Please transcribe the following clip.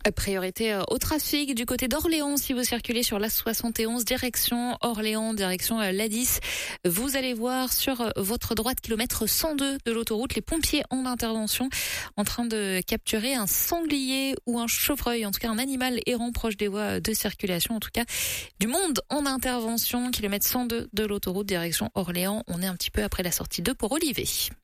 Priorité au trafic du côté d'Orléans. Si vous circulez sur l'A71 direction Orléans, direction l'A10, vous allez voir sur votre droite kilomètre 102 de l'autoroute les pompiers en intervention en train de capturer un sanglier ou un chevreuil, en tout cas un animal errant proche des voies de circulation. En tout cas, du monde en intervention, kilomètre 102 de l'autoroute direction Orléans. On est un petit peu après la sortie de Port-Olivet.